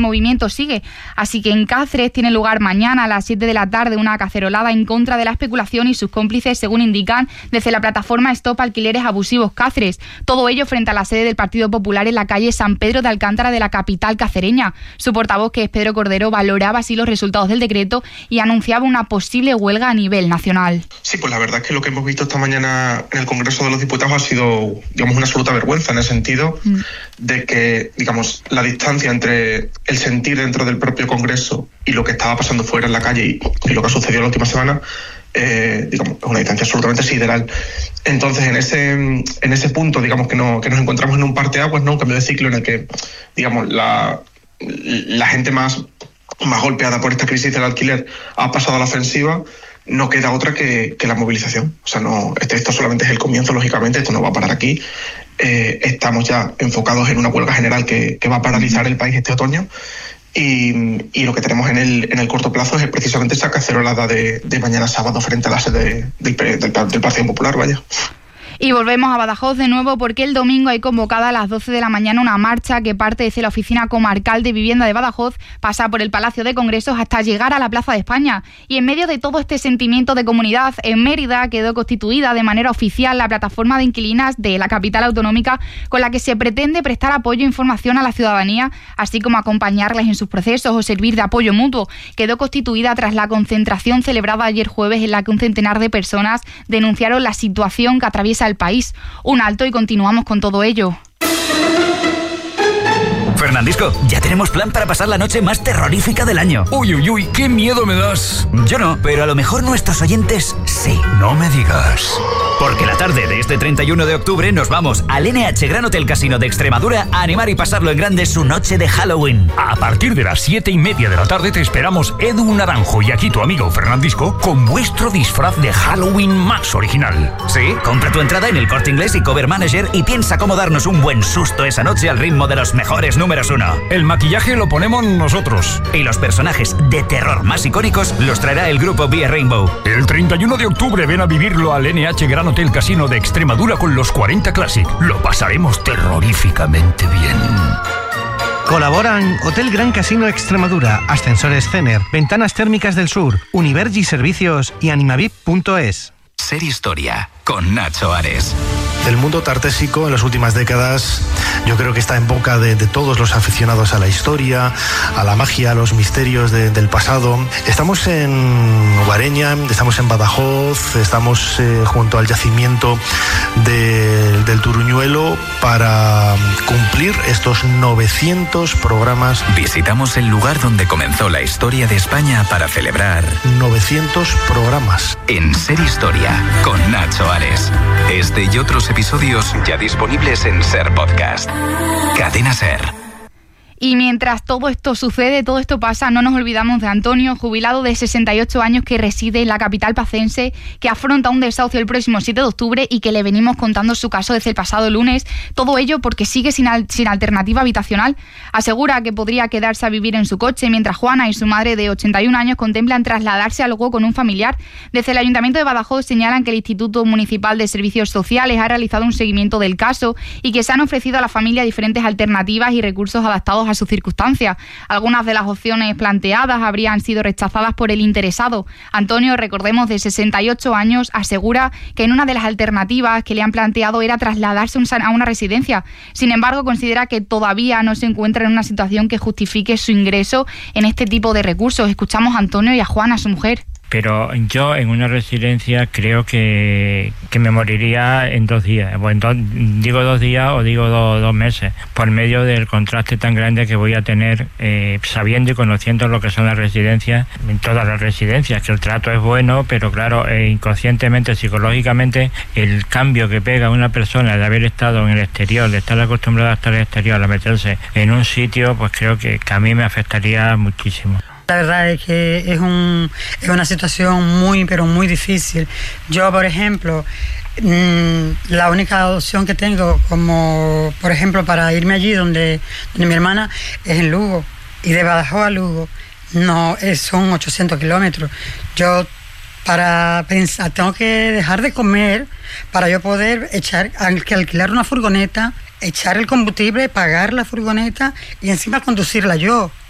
movimiento sigue. Así que en Cáceres tiene lugar mañana a las 7 de la tarde una cacerolada en contra de la especulación y sus cómplices, según indican desde la plataforma Stop Alquileres Abusivos Cáceres. Todo ello frente a la sede del Partido Popular en la calle San Pedro de Alcántara de la capital cacereña. Su portavoz, que es Pedro Cordero, valoraba así los resultados del decreto y anunciaba una posible huelga a nivel nacional. Sí, pues la verdad es que lo que hemos visto esta mañana en el Congreso de los Diputados ha sido, digamos, una absoluta vergüenza, en el sentido de que, digamos, la distancia entre el sentir dentro del propio Congreso y lo que estaba pasando fuera en la calle y lo que ha sucedido la última semana, digamos, es una distancia absolutamente sideral. Entonces, en ese punto, digamos, que nos encontramos en un parteaguas, ¿no? Un cambio de ciclo en el que, digamos, la gente más golpeada por esta crisis del alquiler ha pasado a la ofensiva. No queda otra que la movilización. O sea, esto solamente es el comienzo, lógicamente, esto no va a parar aquí. Estamos ya enfocados en una huelga general que va a paralizar el país este otoño. Y lo que tenemos en el corto plazo es precisamente esa cacerolada de mañana sábado frente a la sede del Partido Popular, vaya. Y volvemos a Badajoz de nuevo, porque el domingo hay convocada a las 12 de la mañana una marcha que parte desde la Oficina Comarcal de Vivienda de Badajoz, pasa por el Palacio de Congresos hasta llegar a la Plaza de España. Y en medio de todo este sentimiento de comunidad, en Mérida quedó constituida de manera oficial la plataforma de inquilinas de la capital autonómica, con la que se pretende prestar apoyo e información a la ciudadanía, así como acompañarles en sus procesos o servir de apoyo mutuo. Quedó constituida tras la concentración celebrada ayer jueves, en la que un centenar de personas denunciaron la situación que atraviesa el país. Un alto y continuamos con todo ello. Fernandisco, ya tenemos plan para pasar la noche más terrorífica del año. Uy, qué miedo me das. Yo no, pero a lo mejor nuestros oyentes sí. No me digas. Porque la tarde de este 31 de octubre nos vamos al NH Gran Hotel Casino de Extremadura a animar y pasarlo en grande su noche de Halloween. A partir de las 7:30 de la tarde te esperamos Edu Naranjo y aquí tu amigo Fernandisco con vuestro disfraz de Halloween más original. Sí, compra tu entrada en el Corte Inglés y Cover Manager y piensa cómo darnos un buen susto esa noche al ritmo de los mejores números 1. El maquillaje lo ponemos nosotros. Y los personajes de terror más icónicos los traerá el grupo Vía Rainbow. El 31 de octubre ven a vivirlo al NH Gran Hotel Casino de Extremadura con los 40 Classic. Lo pasaremos terroríficamente bien. Colaboran Hotel Gran Casino Extremadura, Ascensores Cener, Ventanas Térmicas del Sur, Univergi Servicios y Animavip.es. Ser Historia con Nacho Ares. El mundo tartésico en las últimas décadas yo creo que está en boca de todos los aficionados a la historia, a la magia, a los misterios del pasado. Estamos en Guareña, estamos en Badajoz, estamos junto al yacimiento del Turuñuelo para cumplir estos 900 programas. Visitamos el lugar donde comenzó la historia de España para celebrar 900 programas. En Ser Historia con Nacho Ares. Este y otros episodios ya disponibles en Ser Podcast. Cadena Ser. Y mientras todo esto sucede, todo esto pasa, no nos olvidamos de Antonio, jubilado de 68 años que reside en la capital pacense, que afronta un desahucio el próximo 7 de octubre y que le venimos contando su caso desde el pasado lunes. Todo ello porque sigue sin alternativa habitacional. Asegura que podría quedarse a vivir en su coche, mientras Juana y su madre de 81 años contemplan trasladarse a Lugo con un familiar. Desde el Ayuntamiento de Badajoz señalan que el Instituto Municipal de Servicios Sociales ha realizado un seguimiento del caso y que se han ofrecido a la familia diferentes alternativas y recursos adaptados a sus circunstancias. Algunas de las opciones planteadas habrían sido rechazadas por el interesado. Antonio, recordemos, de 68 años, asegura que en una de las alternativas que le han planteado era trasladarse a una residencia. Sin embargo, considera que todavía no se encuentra en una situación que justifique su ingreso en este tipo de recursos. Escuchamos a Antonio y a Juana, su mujer. Pero yo en una residencia creo que me moriría en 2 días. Bueno, digo 2 días o digo 2 meses, por medio del contraste tan grande que voy a tener sabiendo y conociendo lo que son las residencias, en todas las residencias, que el trato es bueno, pero claro, inconscientemente, psicológicamente, el cambio que pega a una persona de haber estado en el exterior, de estar acostumbrada a estar en el exterior, a meterse en un sitio, pues creo que a mí me afectaría muchísimo. La verdad es que es una situación muy, pero muy difícil. Yo, por ejemplo, la única opción que tengo, como por ejemplo para irme allí donde mi hermana, es en Lugo. Y de Badajoz a Lugo no son 800 kilómetros. Yo para pensar, tengo que dejar de comer para yo poder alquilar una furgoneta, echar el combustible, pagar la furgoneta y encima conducirla yo.